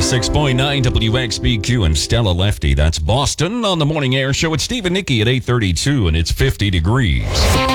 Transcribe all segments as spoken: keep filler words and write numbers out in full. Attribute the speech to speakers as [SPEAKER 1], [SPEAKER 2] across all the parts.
[SPEAKER 1] ninety-six point nine W X B Q and Stella Lefty. That's Boston on the Morning Air Show. It's Steve and Nikki at eight thirty-two, and it's fifty degrees.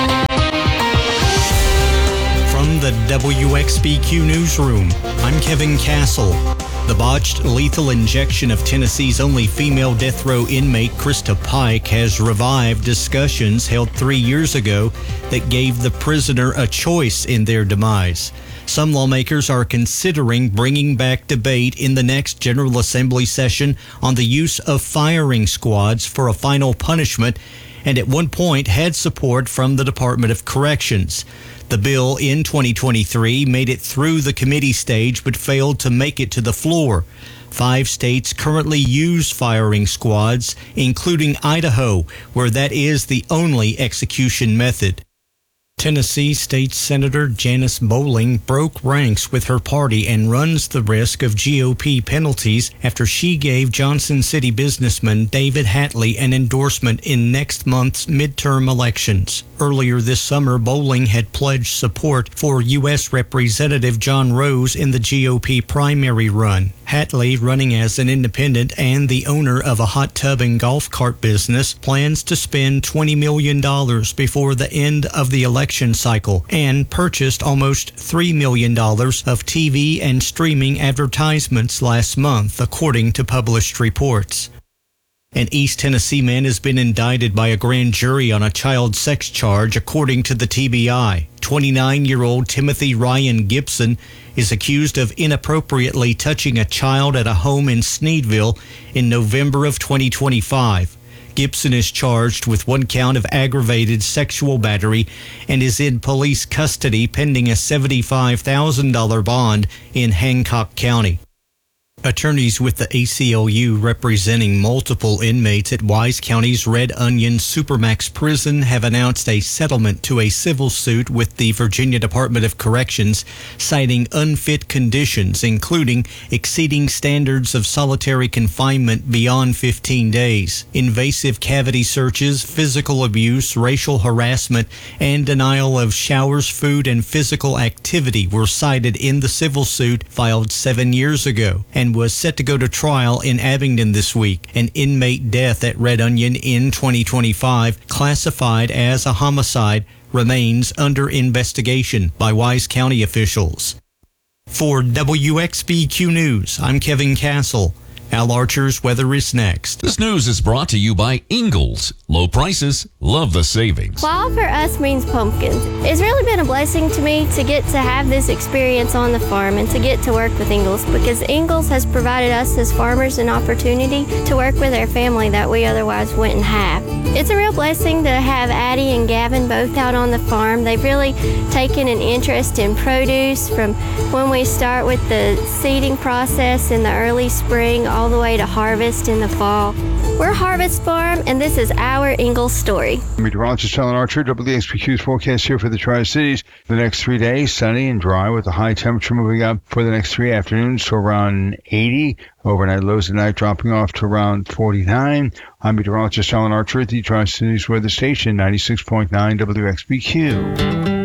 [SPEAKER 2] From the W X B Q newsroom, I'm Kevin Castle. The botched lethal injection of Tennessee's only female death row inmate, Krista Pike, has revived discussions held three years ago that gave the prisoner a choice in their demise. Some lawmakers are considering bringing back debate in the next General Assembly session on the use of firing squads for a final punishment, and at one point had support from the Department of Corrections. The bill in twenty twenty-three made it through the committee stage but failed to make it to the floor. Five states currently use firing squads, including Idaho, where that is the only execution method. Tennessee State Senator Janice Bowling broke ranks with her party and runs the risk of G O P penalties after she gave Johnson City businessman David Hatley an endorsement in next month's midterm elections. Earlier this summer, Bowling had pledged support for U S Representative John Rose in the G O P primary run. Hatley, running as an independent and the owner of a hot tub and golf cart business, plans to spend twenty million dollars before the end of the election cycle and purchased almost three million dollars of T V and streaming advertisements last month, according to published reports. An East Tennessee man has been indicted by a grand jury on a child sex charge, according to the T B I. twenty-nine-year-old Timothy Ryan Gibson is accused of inappropriately touching a child at a home in Sneedville in November of twenty twenty-five. Gibson is charged with one count of aggravated sexual battery and is in police custody pending a seventy-five thousand dollars bond in Hancock County. Attorneys with the A C L U representing multiple inmates at Wise County's Red Onion Supermax prison have announced a settlement to a civil suit with the Virginia Department of Corrections, citing unfit conditions, including exceeding standards of solitary confinement beyond fifteen days, invasive cavity searches, physical abuse, racial harassment, and denial of showers, food, and physical activity were cited in the civil suit filed seven years ago, and was set to go to trial in Abingdon this week. An inmate death at Red Onion in twenty twenty-five, classified as a homicide, remains under investigation by Wise County officials. For W X B Q News, I'm Kevin Castle. Al Archer's weather is next.
[SPEAKER 1] This news is brought to you by Ingalls. Low prices, love the savings.
[SPEAKER 3] Fall for us means pumpkins. It's really been a blessing to me to get to have this experience on the farm and to get to work with Ingalls, because Ingalls has provided us as farmers an opportunity to work with our family that we otherwise wouldn't have. It's a real blessing to have Addie and Gavin both out on the farm. They've really taken an interest in produce from when we start with the seeding process in the early spring all the way to harvest in the fall. We're Harvest Farm, and this is our Ingalls story.
[SPEAKER 4] Meteorologist Alan Archer, W X B Q's forecast here for the Tri-Cities. The next three days, sunny and dry with a high temperature moving up for the next three afternoons to around eighty. Overnight lows at night dropping off to around forty-nine. I'm meteorologist Alan Archer at the Tri-Cities Weather Station, ninety-six point nine W X B Q.